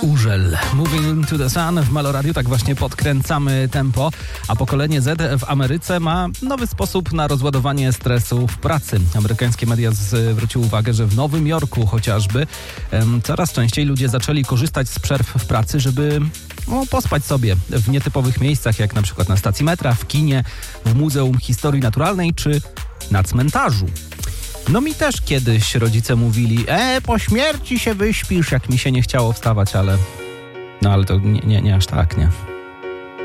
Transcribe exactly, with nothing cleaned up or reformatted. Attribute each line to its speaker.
Speaker 1: Urzel. Moving to the Sun w Meloradiu, tak właśnie podkręcamy tempo, a pokolenie Z w Ameryce ma nowy sposób na rozładowanie stresu w pracy. Amerykańskie media zwróciły uwagę, że w Nowym Jorku chociażby em, coraz częściej ludzie zaczęli korzystać z przerw w pracy, żeby no, pospać sobie w nietypowych miejscach, jak na przykład na stacji metra, w kinie, w Muzeum Historii Naturalnej czy na cmentarzu. No mi też kiedyś rodzice mówili, e, po śmierci się wyśpisz, jak mi się nie chciało wstawać, ale no ale to nie, nie, nie aż tak, nie.